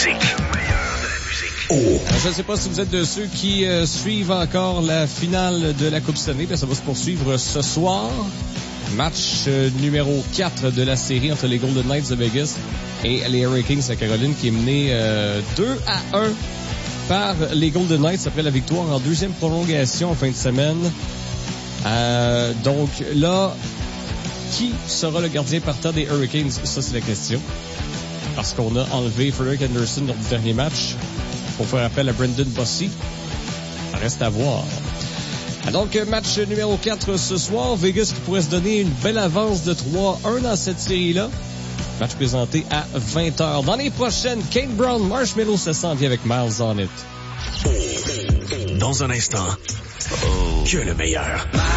musique. Je ne sais pas si vous êtes de ceux qui suivent encore la finale de la Coupe Stanley. Ça va se poursuivre ce soir. Match numéro 4 de la série entre les Golden Knights de Vegas et les Hurricanes de Caroline, qui est mené 2-1 par les Golden Knights après la victoire en deuxième prolongation en fin de semaine. Donc là, qui sera le gardien partant des Hurricanes? Ça, c'est la question. Parce qu'on a enlevé Frederik Andersen lors du dernier match pour faire appel à Brendan Bossy. Ça reste à voir. Donc, match numéro 4 ce soir. Vegas qui pourrait se donner une belle avance de 3-1 dans cette série-là. Match présenté à 20h. Dans les prochaines, Kane Brown, Marshmallow se s'en vient avec Miles on It. Dans un instant, que le meilleur.